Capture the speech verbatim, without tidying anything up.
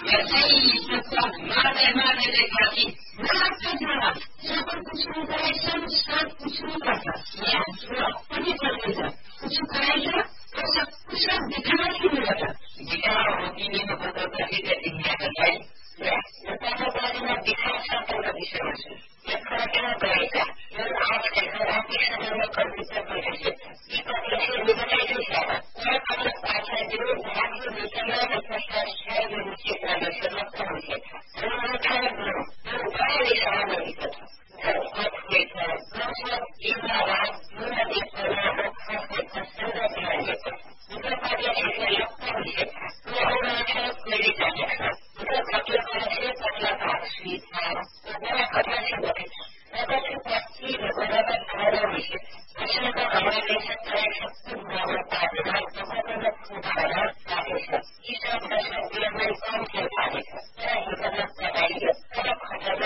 वैसे ही सबका मारने मारने देखा कि मारते जाना सब कुछ नहीं करे, सब सब कुछ नहीं करता। यहाँ सुनो कभी करते जा कुछ करेगा तो सब कुछ सब दिखाना ही नहीं रहता। दिखाना होती नहीं तो पता करके कहती है बताइए बताने वाले में दिखा सकता है विषय से ये फर्क ना करेगा। ये आज के खराब के समय में कंप्यूटर पर कैसे इसका कैसे बताया जाएगा और अगर पाछा जरूर भाग में निकलना है तो शायद मुझे करना समझता मुझे था मैंने कहा वो बड़ा निशान नहीं था अब देखा दूसरा तीन बार पूरा देश करना हो खास पसंद ध्यान देता उनका कार्य ऐसा लगता मुझे था वो और अच्छा मेरे कार्य था उनका कार्य करने पहला काफी था वो बड़ा खतरा से बचे अगर से पक्षी बराबर धारा विषय अच्छा का हमारे देश का एक सब कुछ बराबर पाठदान तो मतलब उदाहरण काफी